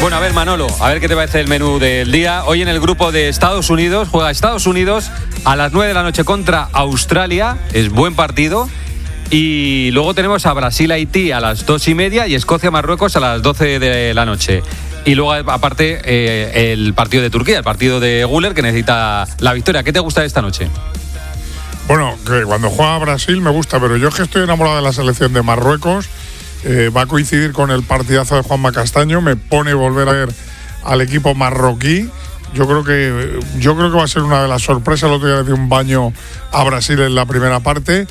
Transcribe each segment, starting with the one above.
Bueno, a ver, Manolo, a ver qué te parece el menú del día. Hoy en el grupo de Estados Unidos, juega Estados Unidos a las 9 de la noche contra Australia. Es buen partido. Y luego tenemos a Brasil-Haití a las 2:30 y Escocia-Marruecos a las 12 de la noche. Y luego, aparte, el partido de Turquía, el partido de Güler, que necesita la victoria. ¿Qué te gusta de esta noche? Bueno, que cuando juega Brasil me gusta, pero yo es que estoy enamorado de la selección de Marruecos. Va a coincidir con el partidazo de Juanma Castaño. Me pone volver a ver al equipo marroquí. Yo creo que va a ser una de las sorpresas. El otro día le dio un baño a Brasil en la primera parte.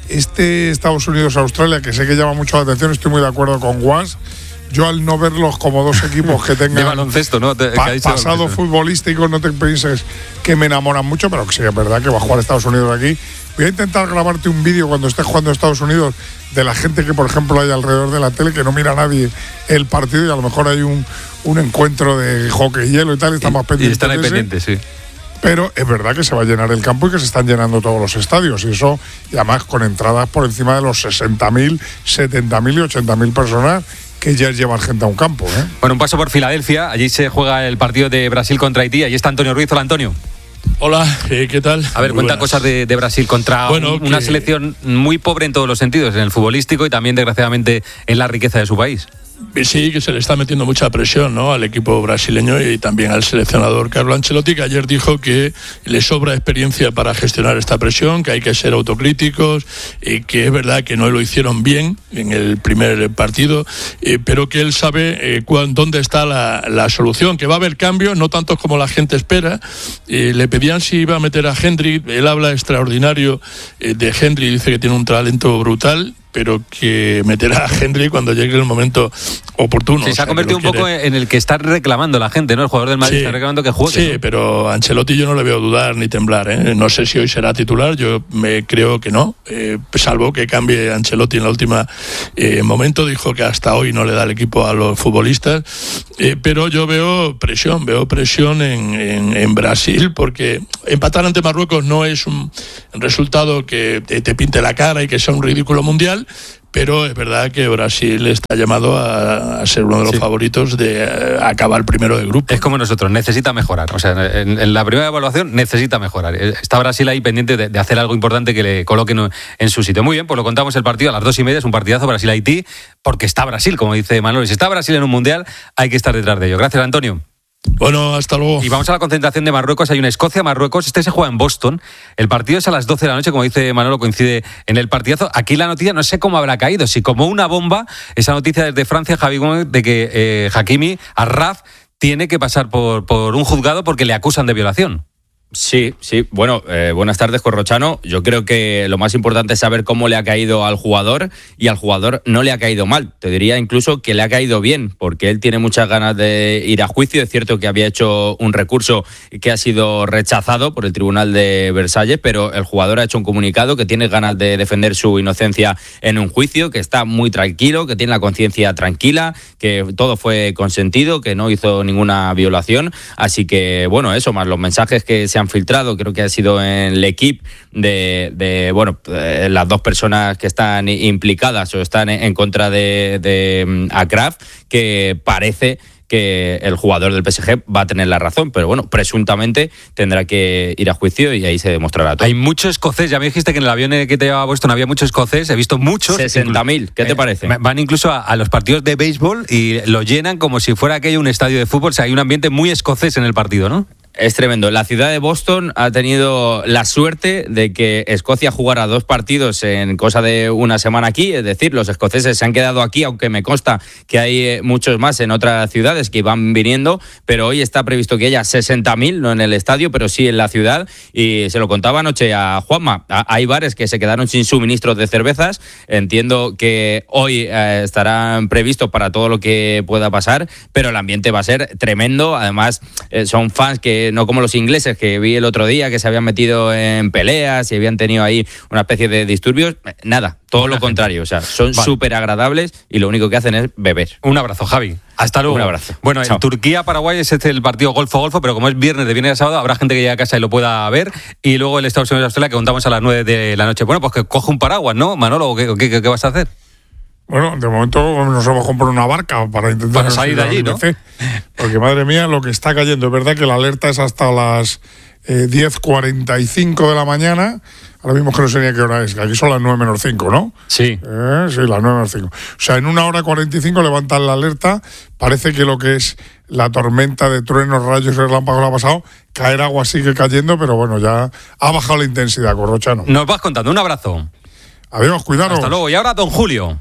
Estados Unidos-Australia, que sé que llama mucho la atención, estoy muy de acuerdo con Guas. Yo, al no verlos como dos equipos que tengan de baloncesto, ¿no? Pasado futbolístico, no te pienses que me enamoran mucho, pero que sí, es verdad que va a jugar Estados Unidos aquí. Voy a intentar grabarte un vídeo cuando estés jugando Estados Unidos de la gente que, por ejemplo, hay alrededor de la tele, que no mira a nadie el partido, y a lo mejor hay un encuentro de hockey, hielo y tal, y están más pendientes. Y están ahí pendientes, sí. Pero es verdad que se va a llenar el campo y que se están llenando todos los estadios. Y eso, y además con entradas por encima de los 60.000, 70.000 y 80.000 personas, que ya lleva gente a un campo, ¿eh? Bueno, un paso por Filadelfia. Allí se juega el partido de Brasil contra Haití. Allí está Antonio Ruiz. Hola, Antonio. Hola, ¿qué tal? A ver, cuenta cosas de Brasil contra una selección muy pobre en todos los sentidos, en el futbolístico y también, desgraciadamente, en la riqueza de su país. Sí, que se le está metiendo mucha presión, ¿no?, al equipo brasileño y también al seleccionador Carlo Ancelotti, que ayer dijo que le sobra experiencia para gestionar esta presión, que hay que ser autocríticos, que es verdad que no lo hicieron bien en el primer partido, pero que él sabe dónde está la solución, que va a haber cambios, no tantos como la gente espera. Le pedían si iba a meter a Hendrik, él habla extraordinario de Hendrik, dice que tiene un talento brutal, pero que meterá a Hendrik cuando llegue el momento oportuno. Sí, se ha convertido un poco en el que está reclamando la gente, ¿no? El jugador del Madrid está reclamando que juegue. Sí, ¿no? Pero Ancelotti yo no le veo dudar ni temblar, ¿eh? No sé si hoy será titular, yo creo que no, salvo que cambie Ancelotti en la última momento. Dijo que hasta hoy no le da el equipo a los futbolistas, pero yo veo presión en Brasil, porque empatar ante Marruecos no es un resultado que te pinte la cara y que sea un ridículo mundial, pero es verdad que Brasil está llamado a ser uno de los favoritos de acabar primero de grupo. Es como nosotros, necesita mejorar. O sea, en la primera evaluación necesita mejorar. Está Brasil ahí pendiente de hacer algo importante que le coloquen en su sitio. Muy bien, pues lo contamos el partido a las 2:30, es un partidazo Brasil-Haití, porque está Brasil, como dice Manuel. Si está Brasil en un mundial, hay que estar detrás de ello. Gracias, Antonio. Bueno, hasta luego. Y vamos a la concentración de Marruecos. Hay una Escocia-Marruecos. Este se juega en Boston. El partido es a las 12 de la noche, como dice Manolo, coincide en el partidazo. Aquí la noticia no sé cómo habrá caído. Si como una bomba, esa noticia desde Francia, Javi Gómez, de que Hakimi Arraf tiene que pasar por un juzgado porque le acusan de violación. Sí. Bueno, buenas tardes, Corrochano. Yo creo que lo más importante es saber cómo le ha caído al jugador, y al jugador no le ha caído mal. Te diría incluso que le ha caído bien, porque él tiene muchas ganas de ir a juicio. Es cierto que había hecho un recurso que ha sido rechazado por el Tribunal de Versalles, pero el jugador ha hecho un comunicado que tiene ganas de defender su inocencia en un juicio, que está muy tranquilo, que tiene la conciencia tranquila, que todo fue consentido, que no hizo ninguna violación. Así que, bueno, eso más los mensajes que se han filtrado, creo que ha sido en el equipo de las dos personas que están implicadas o están en contra de Achraf, que parece que el jugador del PSG va a tener la razón, pero bueno, presuntamente tendrá que ir a juicio y ahí se demostrará todo. Hay mucho escocés, ya me dijiste que en el avión que te llevaba Boston había mucho escocés, he visto muchos. 60.000, ¿qué te parece? Van incluso a los partidos de béisbol y lo llenan como si fuera aquello un estadio de fútbol. O sea, hay un ambiente muy escocés en el partido, ¿no? Es tremendo. La ciudad de Boston ha tenido la suerte de que Escocia jugara 2 partidos en cosa de una semana aquí. Es decir, los escoceses se han quedado aquí, aunque me consta que hay muchos más en otras ciudades que van viniendo. Pero hoy está previsto que haya 60.000, no en el estadio, pero sí en la ciudad. Y se lo contaba anoche a Juanma. Hay bares que se quedaron sin suministros de cervezas. Entiendo que hoy estarán previstos para todo lo que pueda pasar, pero el ambiente va a ser tremendo. Además, son fans que no como los ingleses que vi el otro día, que se habían metido en peleas y habían tenido ahí una especie de disturbios. Nada, todo lo contrario. O sea, son súper agradables y lo único que hacen es beber. Un abrazo, Javi. Hasta luego. Un abrazo. Bueno, Chao. en Turquía-Paraguay es el partido golfo, pero como es viernes, de viernes a sábado, habrá gente que llegue a casa y lo pueda ver. Y luego el Estados Unidos-Australia, que contamos a las 9 de la noche. Bueno, pues que coge un paraguas, ¿no, Manolo? ¿O qué vas a hacer? Bueno, de momento nos vamos a comprar una barca para intentar salir de allí, ¿no? Pues Porque, madre mía, lo que está cayendo. Es verdad que la alerta es hasta las 10:45 de la mañana. Ahora mismo que no sé ni a qué hora es, que aquí son las 9 menos 5, ¿no? Sí. Sí, las 9 menos 5. O sea, en 1 hora 45 levantan la alerta. Parece que lo que es la tormenta de truenos, rayos y relámpagos ha pasado. Caer agua sigue cayendo, pero bueno, ya ha bajado la intensidad, Corrochano. Nos vas contando. Un abrazo. Adiós, cuidaros. Hasta luego. Y ahora don Julio.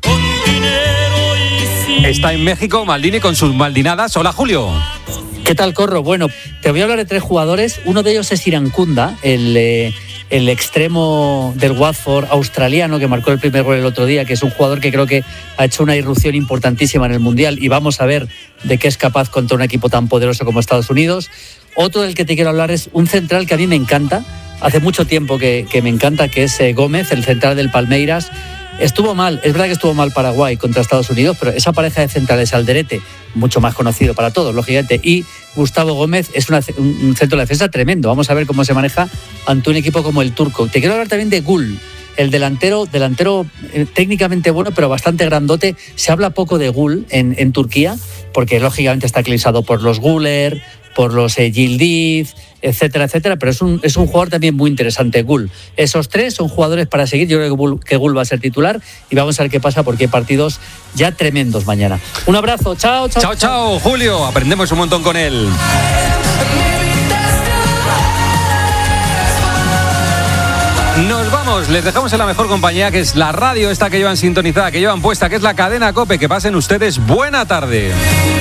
Está en México Maldini con sus maldinadas. Hola, Julio. ¿Qué tal, Corro? Bueno, te voy a hablar de 3 jugadores. Uno de ellos es Irankunda, el extremo del Watford australiano que marcó el primer gol el otro día, que es un jugador que creo que ha hecho una irrupción importantísima en el Mundial y vamos a ver de qué es capaz contra un equipo tan poderoso como Estados Unidos. Otro del que te quiero hablar es un central que a mí me encanta, hace mucho tiempo que me encanta, que es Gómez, el central del Palmeiras. Estuvo mal, es verdad que estuvo mal Paraguay contra Estados Unidos, pero esa pareja de centrales, Alderete, mucho más conocido para todos, lógicamente, y Gustavo Gómez es un centro de defensa tremendo. Vamos a ver cómo se maneja ante un equipo como el turco. Te quiero hablar también de Gul, el delantero técnicamente bueno, pero bastante grandote. Se habla poco de Gul en Turquía, porque lógicamente está eclipsado por los Guler, por los Yildiz, etcétera, etcétera, pero es un jugador también muy interesante, Gul. Esos 3 son jugadores para seguir. Yo creo que Gul va a ser titular y vamos a ver qué pasa porque hay partidos ya tremendos mañana. Un abrazo, chao, chao. Chao, chao, Julio. Aprendemos un montón con él. Nos vamos, les dejamos en la mejor compañía, que es la radio esta que llevan sintonizada, que llevan puesta, que es la cadena COPE. Que pasen ustedes buena tarde.